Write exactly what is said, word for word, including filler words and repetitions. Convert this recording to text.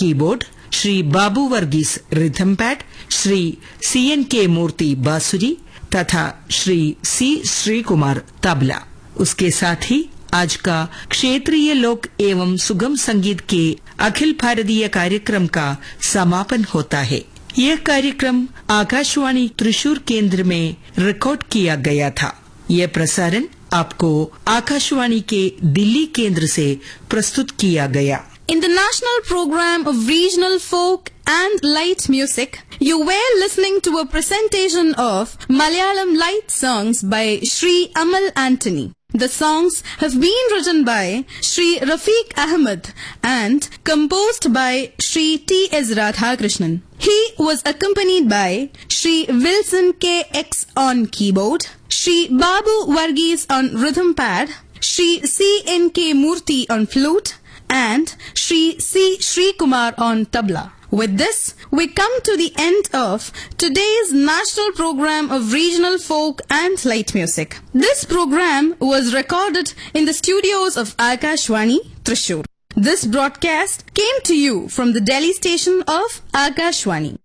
keyboard, Shri Babu Varghese rhythm pad, Shri C N K Murthy बांसुरी तथा श्री सी श्री कुमार तबला। उसके साथ ही आज का क्षेत्रीय लोक एवं सुगम संगीत के अखिल भारतीय कार्यक्रम का समापन होता है। यह कार्यक्रम आकाशवाणी त्रिशूर केंद्र में रिकॉर्ड किया गया था। यह प्रसारण आपको आकाशवाणी के दिल्ली केंद्र से प्रस्तुत किया गया। In the national program of regional folk and light music, you were listening to a presentation of Malayalam light songs by Shri Amal Antony. The songs have been written by Shri Rafiq Ahmed and composed by Shri T S Radhakrishnan. He was accompanied by Shri Wilson K X on keyboard, Shri Babu Varghese on rhythm pad, Shri C N K Murthy on flute, and Shri C. Shri Kumar on tabla. With this, we come to the end of today's national program of regional folk and light music. This program was recorded in the studios of Akashwani, Thrissur. This broadcast came to you from the Delhi station of Akashwani.